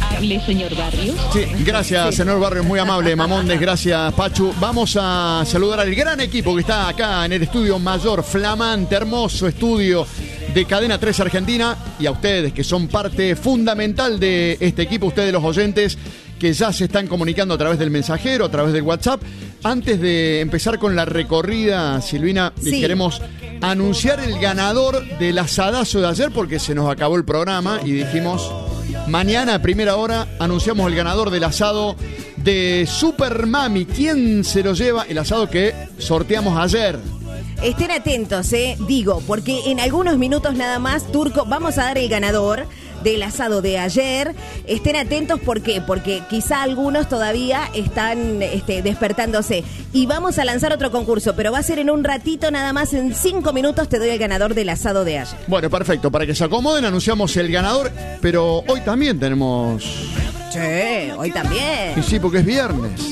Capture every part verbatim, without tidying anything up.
amable, señor Barrios. Sí, gracias, señor Barrios, muy amable. Mamondes, gracias, Pachu. Vamos a saludar al gran equipo que está acá en el estudio mayor, flamante, hermoso estudio de Cadena tres Argentina, y a ustedes que son parte fundamental de este equipo, ustedes los oyentes que ya se están comunicando a través del mensajero, a través del WhatsApp. Antes de empezar con la recorrida, Silvina, sí, queremos anunciar el ganador del asadazo de ayer, porque se nos acabó el programa y dijimos, mañana a primera hora anunciamos el ganador del asado de Super Mami. ¿Quién se lo lleva? El asado que sorteamos ayer. Estén atentos, eh, digo, porque en algunos minutos nada más, Turco, vamos a dar el ganador del asado de ayer. Estén atentos, ¿por qué? Porque quizá algunos todavía están este, despertándose. Y vamos a lanzar otro concurso, pero va a ser en un ratito nada más, en cinco minutos te doy el ganador del asado de ayer. Bueno, perfecto, para que se acomoden anunciamos el ganador, pero hoy también tenemos... Sí, hoy también. Y sí, porque es viernes.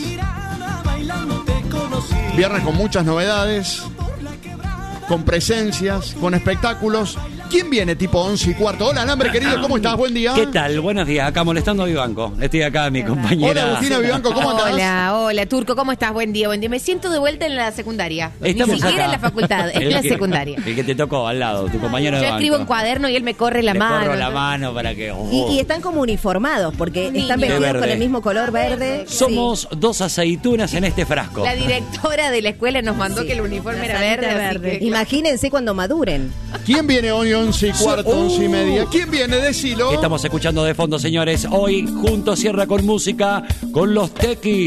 Viernes con muchas novedades, con presencias, con espectáculos. ¿Quién viene tipo once y cuarto? Hola, Alambre, querido, ¿cómo estás? Buen día. ¿Qué tal? Buenos días. Acá molestando a Vivanco. Estoy acá, mi compañera. Hola, Agustina Vivanco, ¿cómo andás? Hola, hola, Turco, ¿cómo estás? Buen día, buen día. Me siento de vuelta en la secundaria. Estamos Ni siquiera acá. en la facultad, en El la que- secundaria. El que te tocó al lado, tu compañero de Yo banco. escribo en cuaderno y él me corre la Le mano. corro la mano para que... oh. Y, y están como uniformados, porque Niño. están De vestidos verde. con el mismo color verde. Somos dos aceitunas en este frasco. La directora de la escuela nos mandó Sí. que el uniforme era La verde. salita así verde. que- Imagínense cuando maduren. ¿Quién viene hoy once y cuarto, Uh. once y media? ¿Quién viene? Decilo. Estamos escuchando de fondo, señores. Hoy, juntos, cierra con música, con los Tequis.